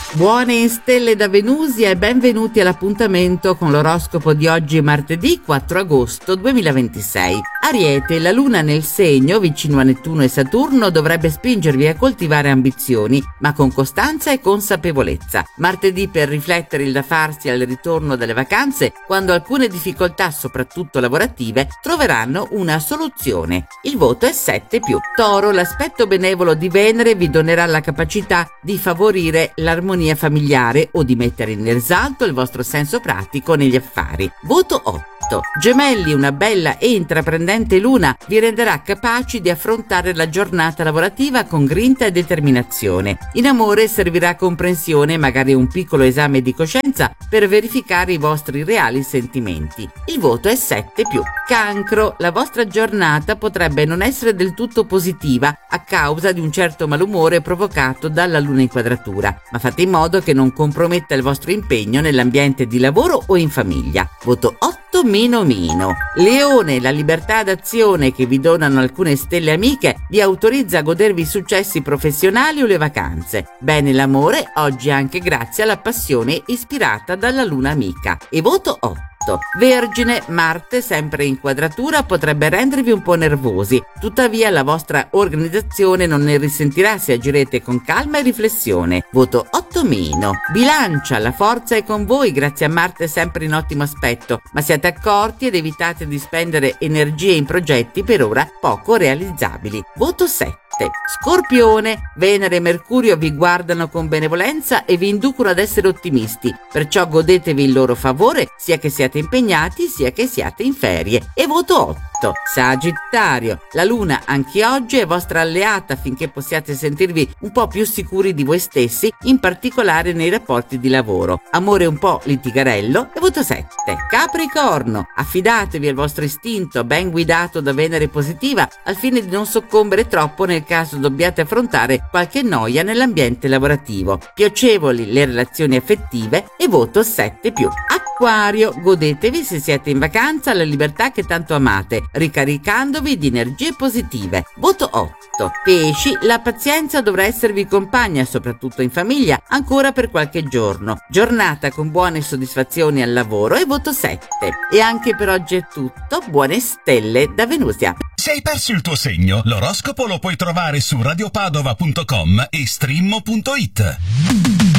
Buone stelle da Venusia e benvenuti all'appuntamento con l'oroscopo di oggi martedì 4 agosto 2026. Ariete, la luna nel segno vicino a Nettuno e Saturno dovrebbe spingervi a coltivare ambizioni, ma con costanza e consapevolezza. Martedì per riflettere il da farsi al ritorno dalle vacanze, quando alcune difficoltà, soprattutto lavorative, troveranno una soluzione. Il voto è 7+. Toro, l'aspetto benevolo di Venere vi donerà la capacità di favorire l'armonia familiare o di mettere in risalto il vostro senso pratico negli affari. Voto 8. Gemelli, una bella e intraprendente luna vi renderà capaci di affrontare la giornata lavorativa con grinta e determinazione. In amore servirà comprensione e magari un piccolo esame di coscienza per verificare i vostri reali sentimenti. Il voto è 7+. Cancro, la vostra giornata potrebbe non essere del tutto positiva a causa di un certo malumore provocato dalla luna in quadratura, ma fate in modo che non comprometta il vostro impegno nell'ambiente di lavoro o in famiglia. Voto 8-. Leone, la libertà d'azione che vi donano alcune stelle amiche vi autorizza a godervi i successi professionali o le vacanze. Bene l'amore, oggi anche grazie alla passione ispirata dalla luna amica. E voto 8. Vergine, Marte sempre in quadratura potrebbe rendervi un po' nervosi, tuttavia la vostra organizzazione non ne risentirà se agirete con calma e riflessione. Voto 8-. Bilancia, la forza è con voi grazie a Marte sempre in ottimo aspetto, ma siate accorti ed evitate di spendere energie in progetti per ora poco realizzabili. Voto 7. Scorpione, Venere e Mercurio vi guardano con benevolenza e vi inducono ad essere ottimisti, perciò godetevi il loro favore sia che siate impegnati sia che siate in ferie. E voto 8. Sagittario, la luna anche oggi è vostra alleata affinché possiate sentirvi un po' più sicuri di voi stessi, in particolare nei rapporti di lavoro. Amore un po' litigarello. E voto 7. Capricorno, affidatevi al vostro istinto ben guidato da Venere positiva al fine di non soccombere troppo nel caso dobbiate affrontare qualche noia nell'ambiente lavorativo. Piacevoli le relazioni affettive. E voto 7+. Acquario, godetevi se siete in vacanza la libertà che tanto amate, ricaricandovi di energie positive. Voto 8. Pesci, la pazienza dovrà esservi compagna, soprattutto in famiglia, ancora per qualche giorno. Giornata con buone soddisfazioni al lavoro. E voto 7. E anche per oggi è tutto. Buone stelle da Venusia. Se hai perso il tuo segno, l'oroscopo lo puoi trovare su radiopadova.com e stream.it.